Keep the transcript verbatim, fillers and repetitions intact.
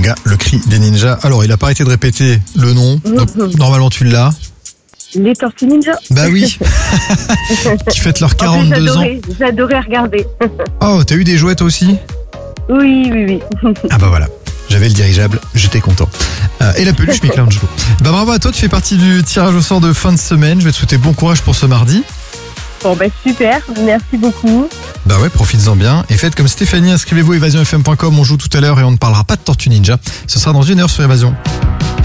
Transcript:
manga Le Cri des Ninjas. Alors, il a pas arrêté de répéter le nom, donc normalement tu l'as. Les Tortues Ninja. Bah oui, qui fêtent leurs quarante-deux en plus, ans. j'adorais, j'adorais regarder. Oh, t'as eu des jouets toi aussi? Oui, oui, oui. Ah bah voilà, j'avais le dirigeable, j'étais content. Euh, et la peluche Michelangelo. Bah bravo à toi, tu fais partie du tirage au sort de fin de semaine. Je vais te souhaiter bon courage pour ce mardi. Bon, bah super, merci beaucoup. Bah ouais, profites-en bien. Et faites comme Stéphanie, inscrivez-vous évasion f m point com. On joue tout à l'heure et on ne parlera pas de Tortue Ninja. Ce sera dans une heure sur Évasion.